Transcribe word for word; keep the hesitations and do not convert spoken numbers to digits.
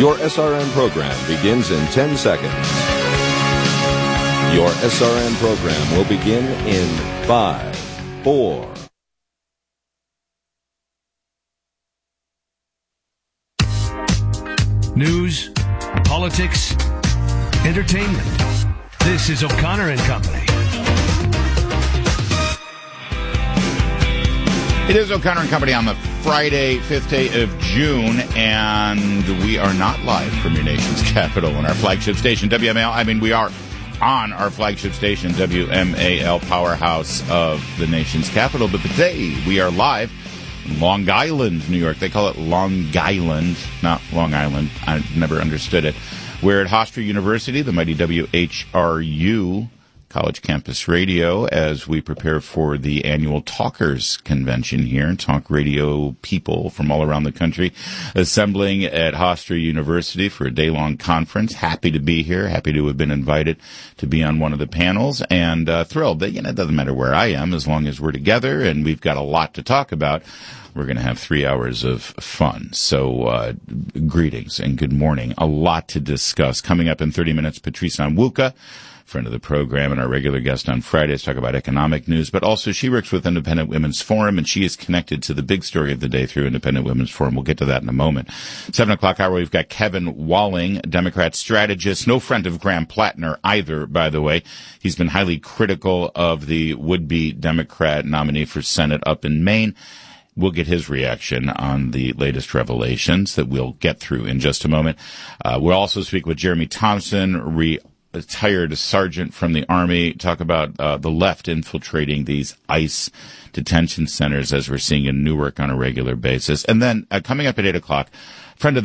Your S R N program begins in ten seconds. Your S R N program will begin in five, four. News, politics, entertainment. This is O'Connor and Company. It is O'Connor and Company on the Friday, fifth day of June, and we are not live from your nation's capital on our flagship station, W M A L. I mean, we are on our flagship station, W M A L, powerhouse of the nation's capital. But today we are live in Long Island, New York. They call it Long Island, not Long Island. I never understood it. We're at Hofstra University, the mighty W H R U College Campus Radio, as we prepare for the annual Talkers Convention here. Talk radio people from all around the country assembling at Hofstra University for a day-long conference. Happy to be here. Happy to have been invited to be on one of the panels, and uh, thrilled that, you know, it doesn't matter where I am as long as we're together and we've got a lot to talk about. We're going to have three hours of fun. So uh, greetings and good morning. A lot to discuss. Coming up in thirty minutes, Patrice Onwuka, friend of the program and our regular guest on Fridays, talk about economic news, but also she works with Independent Women's Forum, and she is connected to the big story of the day through Independent Women's Forum. We'll get to that in a moment. Seven o'clock hour, we've got Kevin Walling, Democrat strategist, no friend of Graham Plattner either, by the way. He's been highly critical of the would-be Democrat nominee for Senate up in Maine. We'll get his reaction on the latest revelations that we'll get through in just a moment. Uh, we'll also speak with Jeremy Thompson, re- retired sergeant from the Army, talk about uh, the left infiltrating these ICE detention centers as we're seeing in Newark on a regular basis. And then uh, coming up at eight o'clock, friend of the